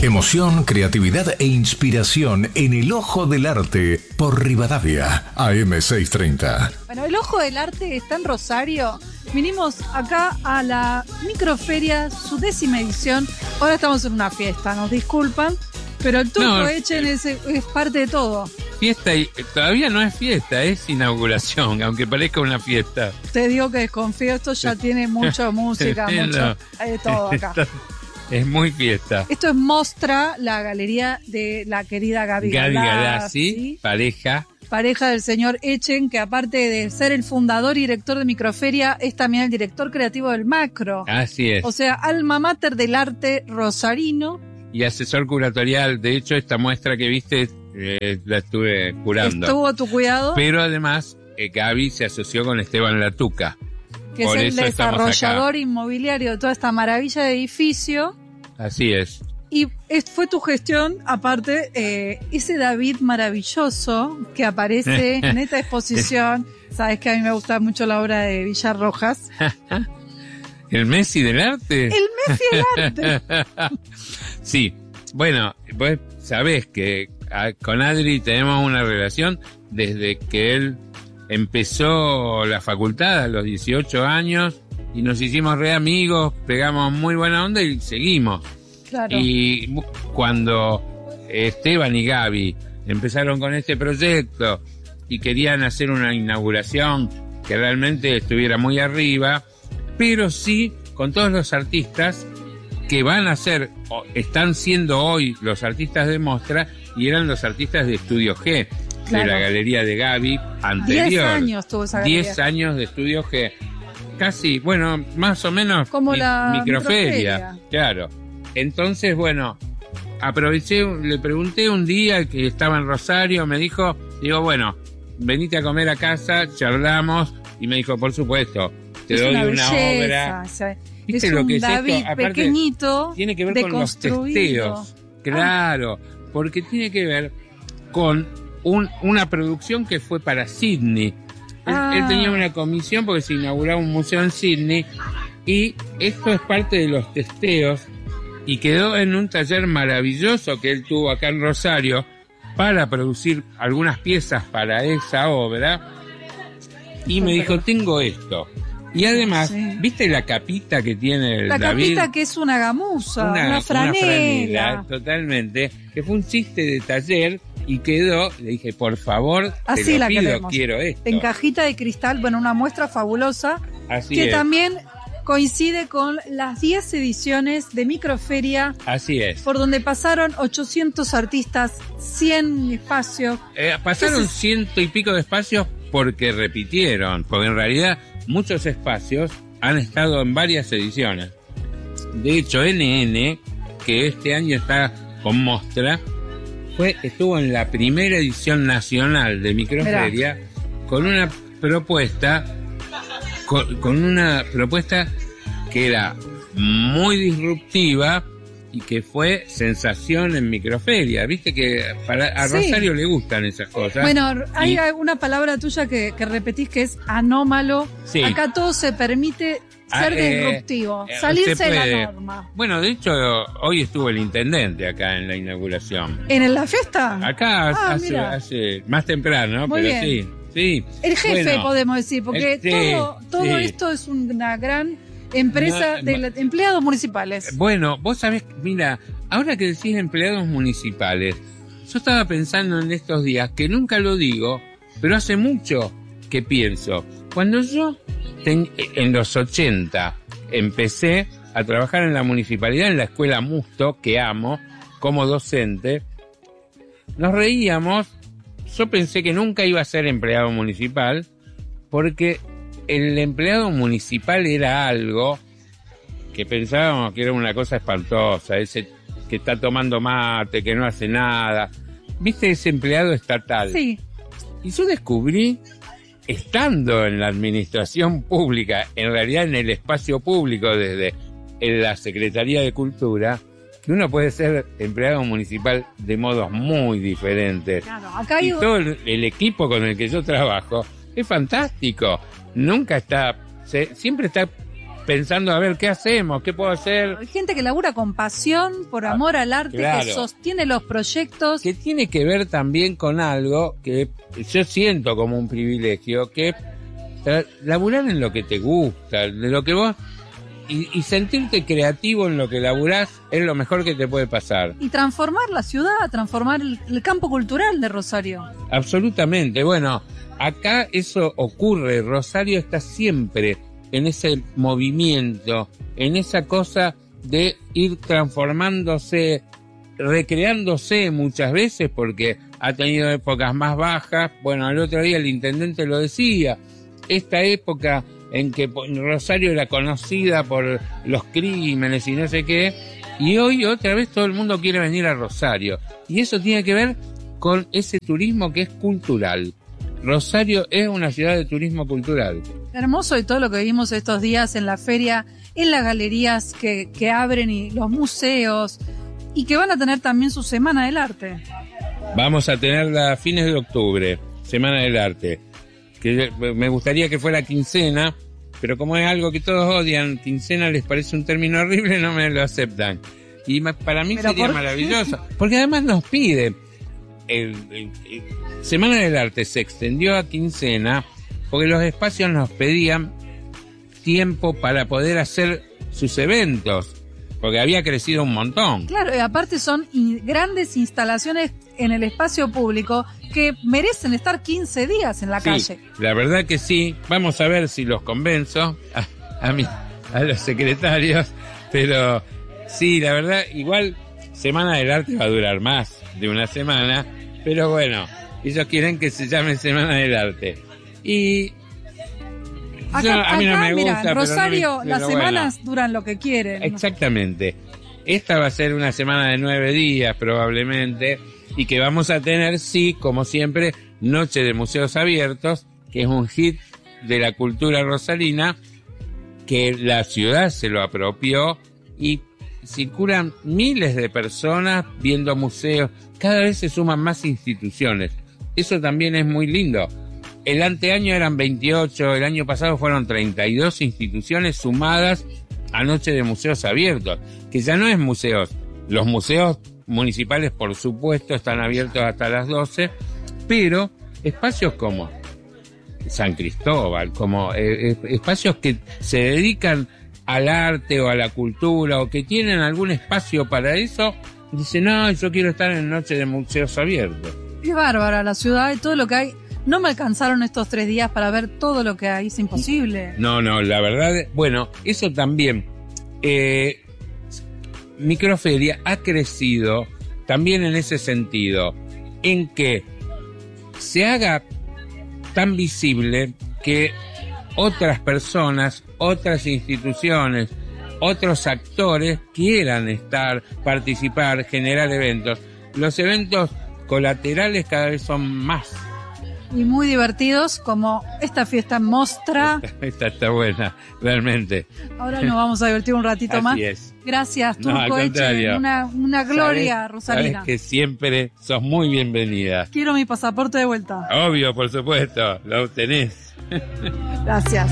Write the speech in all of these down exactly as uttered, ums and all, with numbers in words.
Emoción, creatividad e inspiración en el Ojo del Arte por Rivadavia, A M seiscientos treinta. Bueno, el Ojo del Arte está en Rosario. Vinimos acá a la Microferia, su décima edición. Ahora estamos en una fiesta, nos disculpan, pero el Turco no, Echen es, es parte de todo. Fiesta, y todavía no es fiesta, es inauguración, aunque parezca una fiesta. Te digo que desconfío, esto ya tiene mucha música, no, mucho de todo acá. Es muy fiesta. Esto es Mostra, la galería de la querida Gaby Gaby Galassi, Galassi, pareja. Pareja del señor Echen, que aparte de ser el fundador y director de Microferia, es también el director creativo del Macro. Así es. O sea, alma mater del arte rosarino. Y asesor curatorial. De hecho, esta muestra que viste eh, la estuve curando. Estuvo a tu cuidado. Pero además, eh, Gaby se asoció con Esteban Latuca. Que Por es el desarrollador inmobiliario de toda esta maravilla de edificio. Así es. Y fue tu gestión, aparte, eh, ese David maravilloso que aparece en esta exposición. Sabes que a mí me gusta mucho la obra de Villarrojas. ¿El Messi del arte? El Messi del arte. Sí, bueno, pues sabés que a, con Adri tenemos una relación desde que él empezó la facultad a los dieciocho años y nos hicimos re amigos, pegamos muy buena onda y seguimos. Claro. Y cuando Esteban y Gaby empezaron con este proyecto y querían hacer una inauguración que realmente estuviera muy arriba, pero sí con todos los artistas que van a ser, están siendo hoy los artistas de Mostra y eran los artistas de Estudio G, claro, de la galería de Gaby anterior. Diez años tuvo esa galería. Diez años de Estudio G. Casi, bueno, más o menos como mi, la microferia, microferia. Claro. Entonces, bueno, aproveché, le pregunté un día que estaba en Rosario, me dijo, digo, bueno, venite a comer a casa, charlamos, y me dijo, por supuesto, te es doy una, una belleza, obra. O sea, ¿Viste es lo un que es David esto? Aparte, pequeñito, tiene que ver con los testeos. Claro, ah. porque tiene que ver con un, una producción que fue para Sydney. Ah. Él, él tenía una comisión porque se inauguraba un museo en Sydney y esto es parte de los testeos y quedó en un taller maravilloso que él tuvo acá en Rosario para producir algunas piezas para esa obra y me dijo, tengo esto. Y además, sí. ¿Viste la capita que tiene el la David? La capita que es una gamuza, una, una franela. Una franela, totalmente, que fue un chiste de taller y quedó, le dije, por favor, así te lo la pido, queremos. Quiero esto. En cajita de cristal, bueno, una muestra fabulosa. Así que es. también coincide con las diez ediciones de Microferia. Así es. Por donde pasaron ochocientos artistas, cien espacios. Eh, pasaron ciento y pico de espacios porque repitieron, porque en realidad muchos espacios han estado en varias ediciones. De hecho, N N, que este año está con Mostra, fue, estuvo en la primera edición nacional de Microferia. Mirá. con una propuesta con, con una propuesta que era muy disruptiva y que fue sensación en Microferia. Viste que para, a sí. Rosario le gustan esas cosas. Bueno, hay y, una palabra tuya que, que repetís que es anómalo. Sí. Acá todo se permite ser eh, disruptivo, eh, salirse puede, de la norma. Bueno, de hecho, hoy estuvo el intendente acá en la inauguración. ¿En la fiesta? Acá ah, hace, hace más temprano, muy pero bien. sí. Sí. El jefe, bueno, podemos decir, porque el, sí, todo, todo sí. esto es una gran empresa no, de la, empleados municipales. Bueno, vos sabés, mira, ahora que decís empleados municipales, yo estaba pensando en estos días, que nunca lo digo, pero hace mucho que pienso. Cuando yo, ten, en los ochenta, empecé a trabajar en la municipalidad, en la escuela Musto, que amo, como docente, nos reíamos. Yo pensé que nunca iba a ser empleado municipal, porque el empleado municipal era algo que pensábamos que era una cosa espantosa, ese que está tomando mate, que no hace nada. ¿Viste ese empleado estatal? Sí. Y yo descubrí, estando en la administración pública, en realidad en el espacio público desde en la Secretaría de Cultura, que uno puede ser empleado municipal de modos muy diferentes. Claro, acá hay... Y todo el, el equipo con el que yo trabajo es fantástico. Nunca está, se, siempre está pensando a ver qué hacemos, qué puedo hacer. Hay gente que labura con pasión, por amor al arte, claro, que sostiene los proyectos. Que tiene que ver también con algo que yo siento como un privilegio, que es laburar en lo que te gusta, de lo que vos... Y, y sentirte creativo en lo que laburás es lo mejor que te puede pasar. Y transformar la ciudad, transformar el, el campo cultural de Rosario. Absolutamente. Bueno, acá eso ocurre. Rosario está siempre en ese movimiento, en esa cosa de ir transformándose, recreándose muchas veces, porque ha tenido épocas más bajas. Bueno, el otro día el intendente lo decía, esta época en que Rosario era conocida por los crímenes y no sé qué, y hoy otra vez todo el mundo quiere venir a Rosario, y eso tiene que ver con ese turismo que es cultural. Rosario es una ciudad de turismo cultural. Hermoso, y todo lo que vimos estos días en la feria, en las galerías que, que abren y los museos, y que van a tener también su Semana del Arte. Vamos a tenerla a fines de octubre, Semana del Arte, que me gustaría que fuera quincena, pero como es algo que todos odian, quincena les parece un término horrible, no me lo aceptan. Y para mí sería maravilloso, porque además nos pide, el, el, el Semana del Arte se extendió a quincena, porque los espacios nos pedían tiempo para poder hacer sus eventos, porque había crecido un montón. Claro, y aparte son grandes instalaciones en el espacio público que merecen estar quince días en la sí, calle. La verdad que sí. Vamos a ver si los convenzo a, a, mí, a los secretarios, pero sí, la verdad, igual Semana del Arte va a durar más de una semana, pero bueno, ellos quieren que se llame Semana del Arte. Y acá, yo, a mí acá, no me mira, gusta, Rosario, pero no, las pero semanas bueno, duran lo que quieren. Exactamente. Esta va a ser una semana de nueve días probablemente, y que vamos a tener, sí, como siempre, Noche de Museos Abiertos, que es un hit de la cultura rosarina, que la ciudad se lo apropió, y circulan miles de personas viendo museos. Cada vez se suman más instituciones. Eso también es muy lindo. El anteaño eran veintiocho, el año pasado fueron treinta y dos instituciones sumadas a Noche de Museos Abiertos, que ya no es museos. Los museos municipales, por supuesto, están abiertos hasta las doce, pero espacios como San Cristóbal, como eh, espacios que se dedican al arte o a la cultura, o que tienen algún espacio para eso, dicen, no, yo quiero estar en Noche de Museos Abiertos. Es bárbara la ciudad y todo lo que hay. No me alcanzaron estos tres días para ver todo lo que hay, es imposible. No, no, la verdad, bueno, eso también. Eh, Microferia ha crecido también en ese sentido, en que se haga tan visible que otras personas, otras instituciones, otros actores quieran estar, participar, generar eventos. Los eventos colaterales cada vez son más. Y muy divertidos, como esta fiesta Mostra. Esta, esta está buena, realmente. Ahora nos vamos a divertir un ratito Así más. Es. Gracias, No, al Turco Eche. contrario. Una, una gloria, Sabes, Rosalina. sabes que siempre sos muy bienvenida. Quiero mi pasaporte de vuelta. Obvio, por supuesto, lo tenés. Gracias.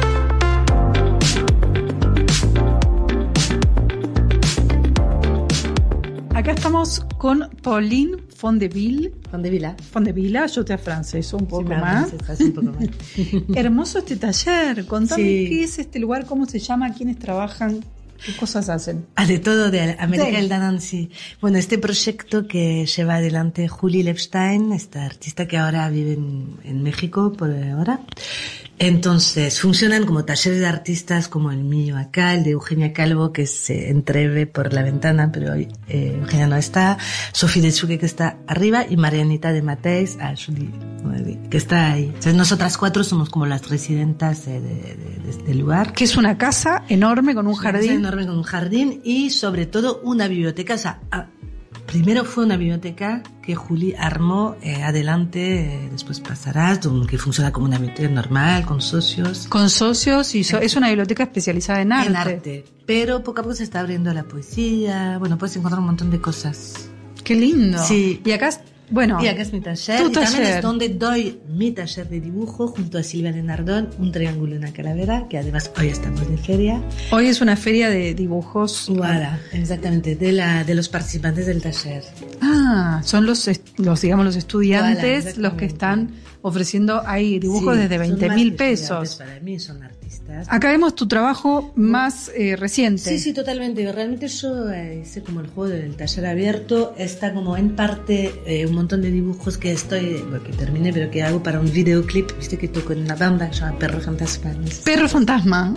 Acá estamos con Pauline Fondeville. Fondevilla. Fondevilla, yo te francés un poco Sí, más. francés, un poco más. Hermoso este taller. Contame Sí. qué es este lugar, cómo se llama, quiénes trabajan, qué cosas hacen. Ah, de todo, de América Sí. del Danancy. Bueno, este proyecto que lleva adelante Julie Lepstein, esta artista que ahora vive en, en México por ahora. Entonces, funcionan como talleres de artistas como el mío acá, el de Eugenia Calvo, que se entreve por la ventana, pero hoy eh, Eugenia no está, Sofía de Chuque, que está arriba, y Marianita de Mateis, ah, Julie, que está ahí. Entonces, nosotras cuatro somos como las residentas de, de, de, de este lugar. Que es una casa enorme con un Una casa jardín. enorme con un jardín y sobre todo una biblioteca. O sea, ah, primero fue una biblioteca que Juli armó eh, adelante, eh, después pasarás, que funciona como una biblioteca normal, con socios. Con socios y so- es una biblioteca especializada en arte. En arte. Pero poco a poco se está abriendo a la poesía. Bueno, puedes encontrar un montón de cosas. Qué lindo. Sí. Y acá Bueno, y acá es mi taller. Tu y taller. también es donde doy mi taller de dibujo junto a Silvia de Nardón, un triángulo y una calavera, que además hoy estamos de feria. Hoy es una feria de dibujos. Voilà, exactamente, de, la, de los participantes del taller. Ah, son los, est- los digamos, los estudiantes Voilà, los que están ofreciendo ahí dibujos Sí, desde son veinte más mil que estudiantes pesos. Para mí son artistas. Acá vemos tu trabajo más eh, reciente. Sí, sí, totalmente. Realmente yo eh, hice como el juego del taller abierto. Está como en parte eh, un montón de dibujos que estoy, bueno, que terminé, pero que hago para un videoclip. Viste que toco en una banda que se llama Perro Fantasma. No sé si- Perro Fantasma.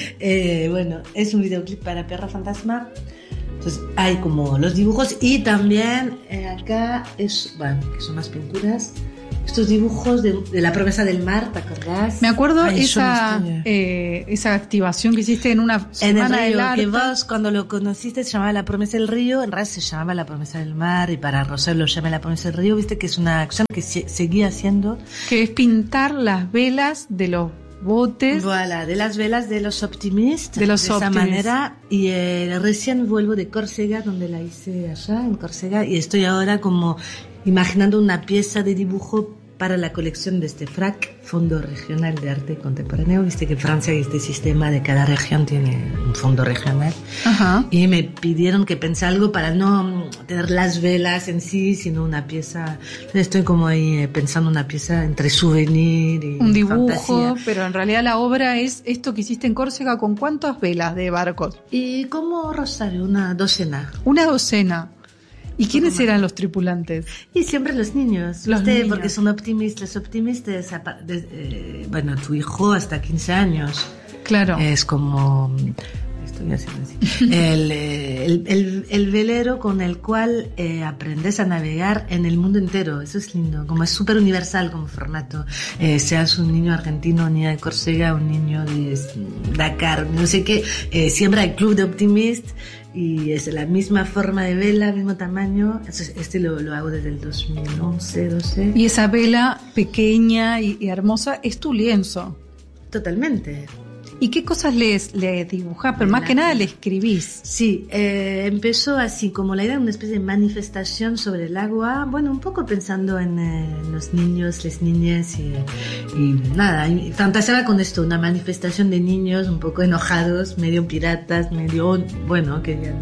Eh, bueno, es un videoclip para Perro Fantasma. Entonces hay como los dibujos y también eh, acá es, bueno, que son más pinturas. Estos dibujos de, de la promesa del mar, ¿te acordás? Me acuerdo Ay, yo esa, no estoy- eh, esa activación que hiciste en una En el semana del río, arte. que vos cuando lo conociste se llamaba La Promesa del Río, en realidad se llamaba La Promesa del Mar y para Rosario lo llamé La Promesa del Río, viste que es una acción que se, seguía haciendo. Que es pintar las velas de los botes. Voilà, de las velas de los Optimistas, De los esa Optimist. manera. Y eh, recién vuelvo de Córcega, donde la hice allá, en Córcega, y estoy ahora como imaginando una pieza de dibujo para la colección de este F R A C, Fondo Regional de Arte Contemporáneo. Viste que Francia, este sistema de cada región tiene un fondo regional. Ajá. Y me pidieron que pensé algo para no tener las velas en sí, sino una pieza. Estoy como ahí eh, pensando una pieza entre souvenir y Un dibujo, fantasía. pero en realidad la obra es esto que hiciste en Córcega con cuántas velas de barcos. Y como Rosario, una docena. Una docena. ¿Y quiénes eran los tripulantes? Y siempre los niños, Los ¿viste? niños. Porque son optimistas. Optimistas, apa- de- eh, bueno, tu hijo hasta quince años. Claro. Es como, estoy haciendo así, el, eh, el, el, el velero con el cual eh, aprendes a navegar en el mundo entero. Eso es lindo, como es súper universal como formato. Eh, seas un niño argentino, un niño de Córcega, un niño de Dakar, no sé qué, eh, siempre hay club de optimistas y es la misma forma de vela, mismo tamaño. Entonces, este lo, lo hago desde el dos mil once, doce. Y esa vela pequeña y, y hermosa es tu lienzo. Totalmente. ¿Y qué cosas le, le dibujás? Pero De más la- que nada le escribís. Sí, eh, empezó así, como la idea de una especie de manifestación sobre el agua, bueno, un poco pensando en eh, los niños, las niñas y, y nada, y fantaseaba con esto, una manifestación de niños un poco enojados, medio piratas, medio, bueno, querían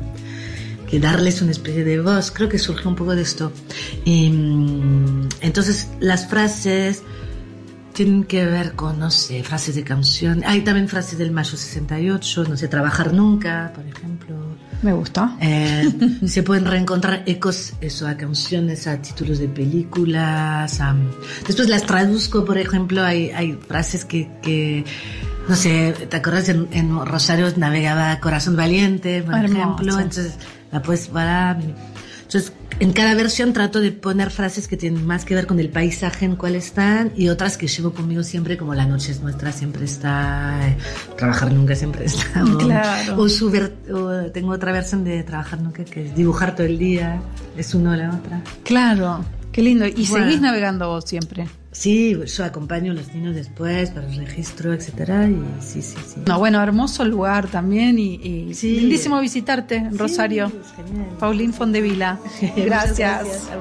que darles una especie de voz, creo que surgió un poco de esto. Y, mm, entonces las frases tienen que ver con, no sé, frases de canción. Hay también frases del Mayo sesenta y ocho, no sé, trabajar nunca, por ejemplo. Me gusta. Eh, se pueden reencontrar ecos, eso, a canciones, a títulos de películas. A... Después las traduzco, por ejemplo, hay, hay frases que, que, no sé, ¿te acuerdas? En, en Rosario navegaba Corazón Valiente, por Hermoso. ejemplo. Entonces, la puedes para... Entonces, en cada versión trato de poner frases que tienen más que ver con el paisaje en cual están y otras que llevo conmigo siempre, como La noche es nuestra siempre está, eh, Trabajar nunca siempre está. O, Claro. o, su ver- o tengo otra versión de Trabajar nunca que es Dibujar todo el día, es uno o la otra. Claro. Qué lindo. Y Bueno. seguís navegando vos siempre. Sí, yo acompaño a los niños después para el registro, etcétera, y sí, sí, sí. No, bueno, hermoso lugar también y, y Sí. lindísimo visitarte en Sí, Rosario. es genial. Pauline Fondevila. Muchas Gracias. gracias.